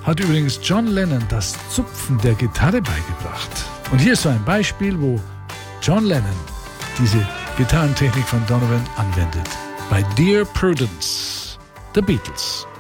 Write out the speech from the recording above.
hat übrigens John Lennon das Zupfen der Gitarre beigebracht. Und hier ist so ein Beispiel, wo John Lennon diese Gitarrentechnik von Donovan anwendet. Bei Dear Prudence, The Beatles.